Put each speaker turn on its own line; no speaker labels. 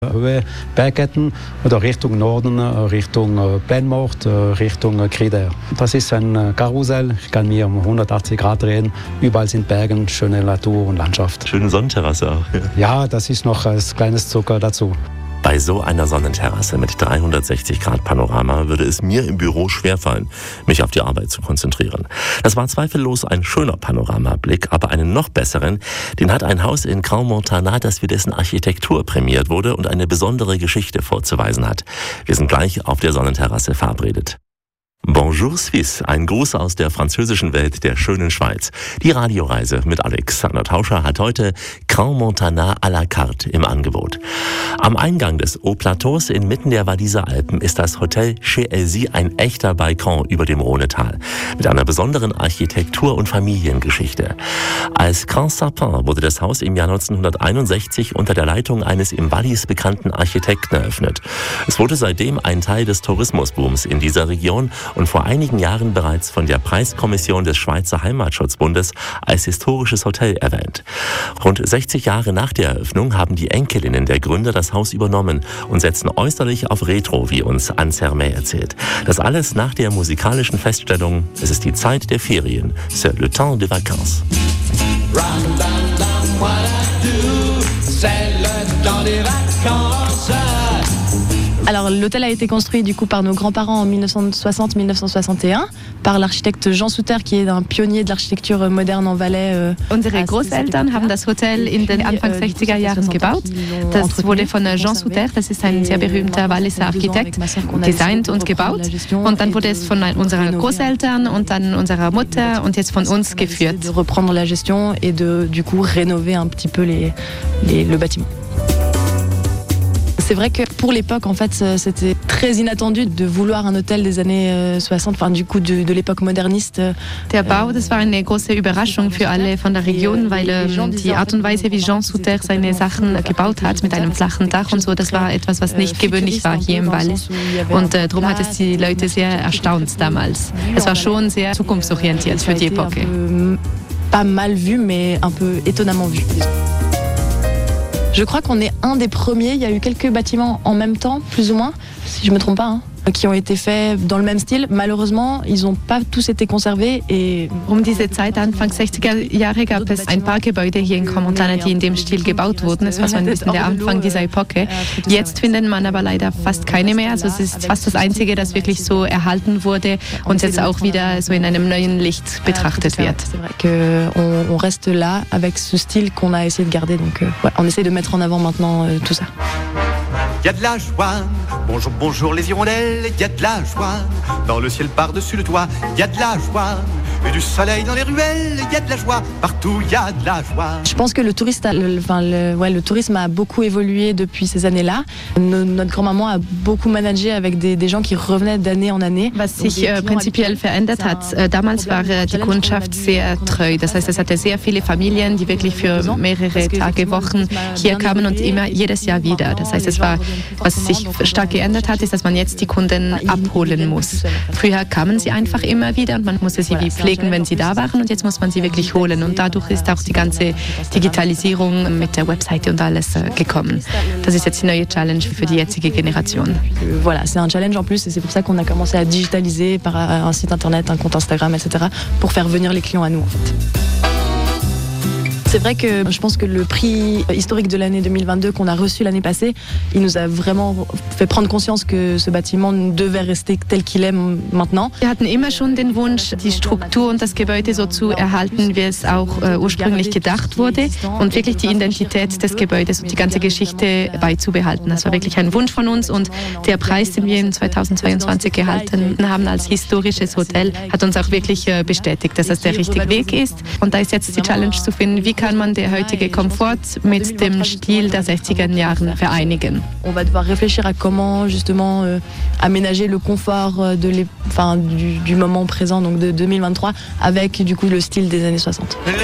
Höhe Bergketten oder Richtung Norden, Richtung Penmort, Richtung Krieder. Das ist ein Karussell, ich kann mir um 180 Grad drehen. Überall sind Berge, schöne Natur und Landschaft.
Schöne Sonnenterrasse auch.
Ja, das ist noch als kleines Zucker dazu.
Bei so einer Sonnenterrasse mit 360 Grad Panorama würde es mir im Büro schwerfallen, mich auf die Arbeit zu konzentrieren. Das war zweifellos ein schöner Panoramablick, aber einen noch besseren, den hat ein Haus in Crans-Montana, das für dessen Architektur prämiert wurde und eine besondere Geschichte vorzuweisen hat. Wir sind gleich auf der Sonnenterrasse verabredet. Bonjour Suisse, ein Gruß aus der französischen Welt der schönen Schweiz. Die Radioreise mit Alexander Tauscher hat heute Crans-Montana à la carte im Angebot. Am Eingang des Haut-Plateaus inmitten der Walliser Alpen ist das Hotel Chez Elsie ein echter Balkon über dem Rhonetal mit einer besonderen Architektur- und Familiengeschichte. Als Grand Sapin wurde das Haus im Jahr 1961 unter der Leitung eines im Wallis bekannten Architekten eröffnet. Es wurde seitdem ein Teil des Tourismusbooms in dieser Region und vor einigen Jahren bereits von der Preiskommission des Schweizer Heimatschutzbundes als historisches Hotel erwähnt. Rund 60 Jahre nach der Eröffnung haben die Enkelinnen der Gründer das Haus übernommen und setzen äußerlich auf Retro, wie uns Anne Sermet erzählt. Das alles nach der musikalischen Feststellung, es ist die Zeit der Ferien, c'est le temps de vacances.
Alors l'hôtel a été construit du coup par nos grands-parents en 1960-1961 par l'architecte Jean Souter, qui est un pionnier de l'architektur moderne en Valais.
Unsere Großeltern haben das Hotel in den Anfang 60er Jahren gebaut. Das wurde von Jean Souter, das ist ein sehr berühmter Walliser Architekt, designt und gebaut. Und dann wurde es von unseren Großeltern und dann unserer Mutter und jetzt von uns geführt.
De reprendre la gestion et de du coup rénover un petit peu le bâtiment. C'est vrai que pour l'époque, en fait, c'était très inattendu de vouloir un hôtel des années 60, enfin du coup de l'époque moderniste.
Der Bau, das war eine große Überraschung für alle von der Region, weil die Art und Weise, wie Jean Souter seine Sachen gebaut hat, mit einem flachen Dach und so, das war etwas, was nicht gewöhnlich war hier im Wallis. Und darum hat es die Leute sehr erstaunt damals. Es war schon sehr zukunftsorientiert für die Epoche.
Pas mal vu, mais un peu étonnamment vu. Je crois qu'on est un des premiers. Il y a eu quelques bâtiments en même temps, plus ou moins, si je me trompe pas, hein, qui ont été faits dans le même style. Malheureusement, ils n'ont pas tous été conservés. Et
diese Zeit, Anfang 60er Jahre, gab es ein paar Gebäude hier in Crans-Montana, die in dem Stil gebaut wurden. Es war so ein bisschen der Anfang dieser Epoche. Jetzt findet man aber leider fast keine mehr. Also es ist fast das Einzige, das wirklich so erhalten wurde und jetzt auch wieder so in einem neuen Licht betrachtet wird.
C'est vrai qu'on reste là avec ce style qu'on a essayé de garder. Donc ouais, on essaie de mettre en avant maintenant tout ça.
Il y a de la joie, bonjour, bonjour les hirondelles, il y a de la joie, dans le ciel par-dessus le toit, il y a de la joie, et du soleil dans les ruelles, il y a de la joie, partout il y a de la joie.
Je pense que le tourisme a beaucoup évolué depuis ces années-là. Notre grand-maman a beaucoup managé avec des gens qui revenaient d'année en année.
Was sich prinzipiell verändert hat, damals war die Kundschaft sehr treu. Das heißt, es hatte sehr viele Familien, die wirklich für mehrere Tage, Wochen hier kamen und immer jedes Jahr wieder. Das heißt, was sich stark geändert hat, ist, dass man jetzt die Kunden abholen muss. Früher kamen sie einfach immer wieder und man musste sie wie pflegen, wenn sie da waren, und jetzt muss man sie wirklich holen. Und dadurch ist auch die ganze Digitalisierung mit der Webseite und alles gekommen. Das ist jetzt die neue Challenge für die jetzige Generation.
Voilà, c'est un challenge en plus et c'est pour ça qu'on a commencé à digitaliser par un site internet, un compte Instagram, etc. pour faire venir les clients à nous en fait. C'est vrai que je pense que le prix historique de l'année 2022 qu'on a reçu l'année passée, il nous a vraiment fait prendre conscience que ce bâtiment devait rester tel qu'il est maintenant.
Wir hatten immer schon den Wunsch, die Struktur und das Gebäude so zu erhalten, wie es auch ursprünglich gedacht wurde, und wirklich die Identität des Gebäudes und die ganze Geschichte beizubehalten. Das war wirklich ein Wunsch von uns, und der Preis, den wir in 2022 gehalten haben als historisches Hotel, hat uns auch wirklich bestätigt, dass das der richtige Weg ist. Und da ist jetzt die Challenge zu finden, wie kann man der heutige Komfort mit dem Stil der 60er Jahren vereinigen.
On va devoir réfléchir à comment justement aménager le confort du moment présent, donc de 2023, avec du coup le style des années 60.